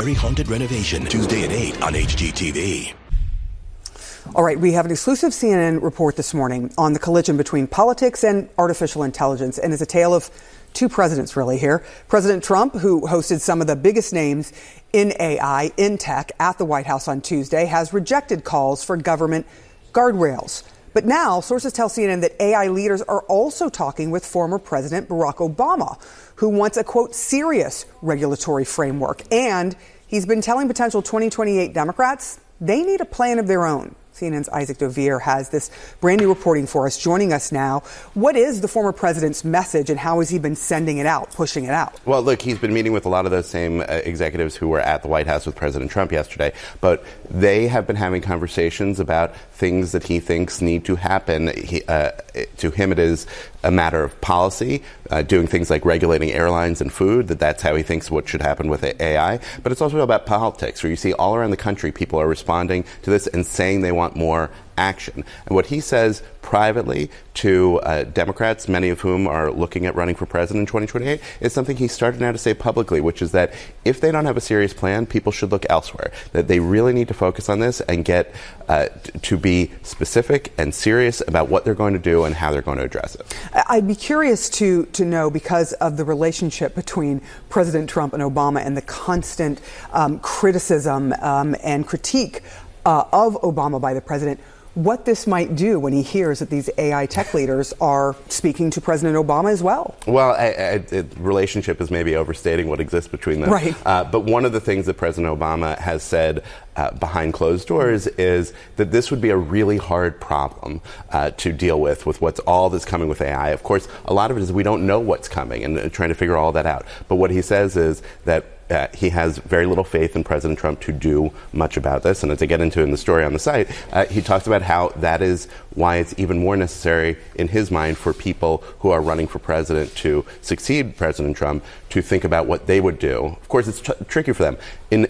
Very Haunted Renovation, Tuesday at 8 on HGTV. All right, we have an exclusive CNN report this morning on the collision between politics and artificial intelligence, and it's a tale of two presidents really here. President Trump, who hosted some of the biggest names in AI, in tech at the White House on Tuesday, has rejected calls for government guardrails. But now sources tell CNN that AI leaders are also talking with former President Barack Obama, who wants a, quote, serious regulatory framework. And he's been telling potential 2028 Democrats they need a plan of their own. CNN's Isaac Dovere has this brand new reporting for us. Joining us now, what is the former president's message and how has he been sending it out, pushing it out? Well, look, he's been meeting with a lot of those same executives who were at the White House with President Trump yesterday, but they have been having conversations about things that he thinks need to happen. To him, it is a matter of policy, doing things like regulating airlines and food, that's how he thinks what should happen with AI. But it's also about politics, where you see all around the country people are responding to this and saying they want more action. And what he says privately to Democrats, many of whom are looking at running for president in 2028, is something he started now to say publicly, which is that if they don't have a serious plan, people should look elsewhere, that they really need to focus on this and get to be specific and serious about what they're going to do and how they're going to address it. I'd be curious to know, because of the relationship between President Trump and Obama and the constant criticism and critique of Obama by the president, what this might do when he hears that these AI tech leaders are speaking to President Obama as well. Well, relationship is maybe overstating what exists between them. Right. But one of the things that President Obama has said behind closed doors is that this would be a really hard problem to deal with what's all that's coming with AI. Of course, a lot of it is we don't know what's coming and trying to figure all that out. But what he says is that he has very little faith in President Trump to do much about this. And as I get into in the story on the site, he talks about how that is why it's even more necessary in his mind for people who are running for president to succeed President Trump to think about what they would do. Of course, it's tricky for them. In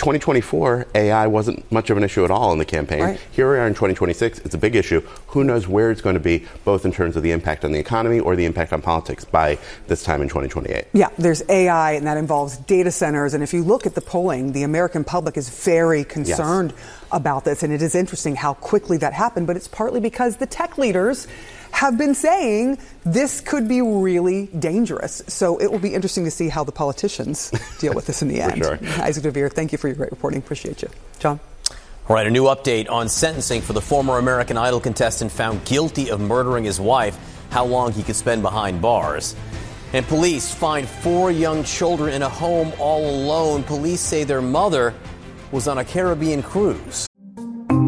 2024, AI wasn't much of an issue at all in the campaign. Right. Here we are in 2026. It's a big issue. Who knows where it's going to be, both in terms of the impact on the economy or the impact on politics by this time in 2028. Yeah, there's AI, and that involves data centers. And if you look at the polling, the American public is very concerned about this. And it is interesting how quickly that happened. But it's partly because the tech leaders have been saying this could be really dangerous. So it will be interesting to see how the politicians deal with this in the end. Sure. Isaac Dovere, thank you for your great reporting. Appreciate you. John? All right, a new update on sentencing for the former American Idol contestant found guilty of murdering his wife, how long he could spend behind bars. And police find 4 young children in a home all alone. Police say their mother was on a Caribbean cruise.